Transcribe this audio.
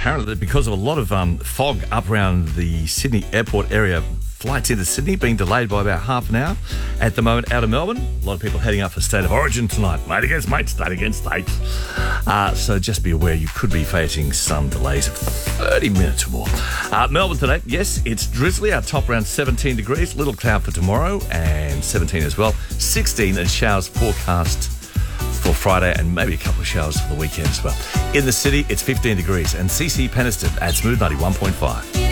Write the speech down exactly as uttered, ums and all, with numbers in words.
apparently because of a lot of um, fog up around the Sydney airport area, flights into Sydney being delayed by about half an hour. At the moment, out of Melbourne, a lot of people heading up for State of Origin tonight. Mate against mate, state against state. Uh, so just be aware you could be facing some delays of thirty minutes or more. Uh, Melbourne today, yes, it's drizzly. Our top around seventeen degrees. Little cloud for tomorrow and seventeen as well. sixteen and showers forecast for Friday and maybe a couple of showers for the weekend as well. In the city, it's fifteen degrees. And C C Peniston at Smooth ninety-one point five.